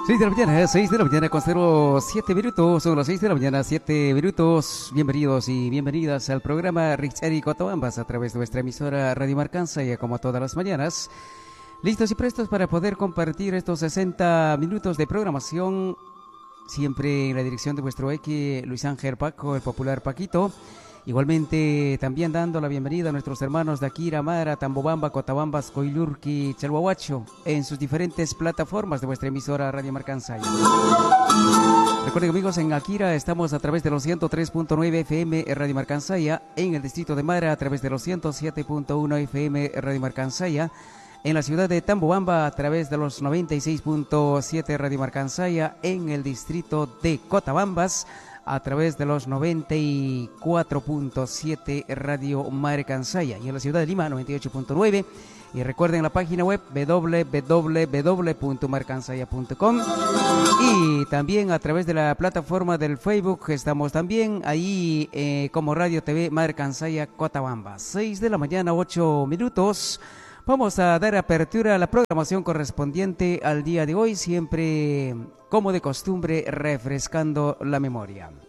6 de la mañana, 6 de la mañana con 07 minutos, son las 6 de la mañana, 7 minutos. Bienvenidos y bienvenidas al programa Richari Cotabambas a través de nuestra emisora Radio Marcansaya, como todas las mañanas. Listos y prestos para poder compartir estos 60 minutos de programación, siempre en la dirección de vuestro X, Luis Ángel Paco, el popular Paquito. Igualmente también dando la bienvenida a nuestros hermanos de Akira, Mara, Tambobamba, Cotabambas, Coilurqui, Chalhuahuacho en sus diferentes plataformas de vuestra emisora Radio Marcansaya. Recuerden, amigos, en Akira estamos a través de los 103.9 FM Radio Marcansaya, en el distrito de Mara a través de los 107.1 FM Radio Marcansaya, en la ciudad de Tambobamba a través de los 96.7 Radio Marcansaya, en el distrito de Cotabambas a través de los 94.7 Radio Marcansaya, y en la ciudad de Lima 98.9. Y recuerden la página web www.marcansaya.com, y también a través de la plataforma del Facebook estamos también ahí como Radio TV Marcansaya Cotabamba. 6 de la mañana, 8 minutos. Vamos a dar apertura a la programación correspondiente al día de hoy, siempre como de costumbre refrescando la memoria.